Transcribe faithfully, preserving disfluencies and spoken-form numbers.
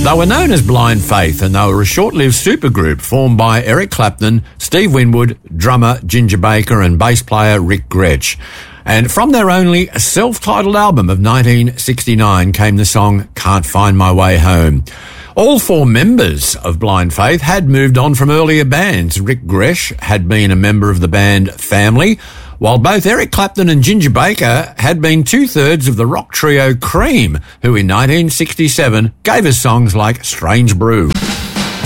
They were known as Blind Faith, and they were a short-lived supergroup formed by Eric Clapton, Steve Winwood, drummer Ginger Baker and bass player Rick Gretsch. And from their only self-titled album of nineteen sixty-nine came the song Can't Find My Way Home. All four members of Blind Faith had moved on from earlier bands. Rick Gretsch had been a member of the band Family, while both Eric Clapton and Ginger Baker had been two-thirds of the rock trio Cream, who in nineteen sixty-seven gave us songs like Strange Brew.